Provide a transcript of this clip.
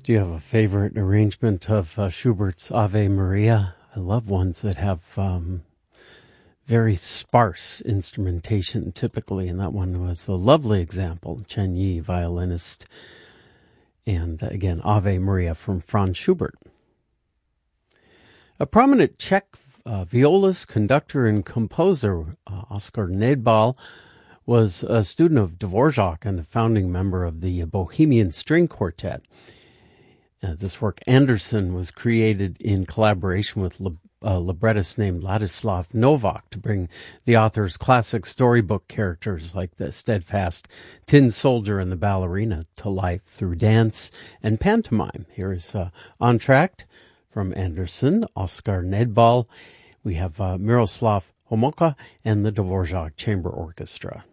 Do you have a favorite arrangement of Schubert's Ave Maria? I love ones that have very sparse instrumentation typically, and that one was a lovely example. Chen Yi, violinist, and again, Ave Maria from Franz Schubert. A prominent Czech violist, conductor, and composer, Oskar Nedbal, was a student of Dvorak and a founding member of the Bohemian String Quartet. This work, Anderson, was created in collaboration with a librettist named Ladislav Novak to bring the author's classic storybook characters like the steadfast tin soldier and the ballerina to life through dance and pantomime. Here is Entr'acte from Anderson, Oskar Nedbal. We have Miroslav Homolka and the Dvorak Chamber Orchestra.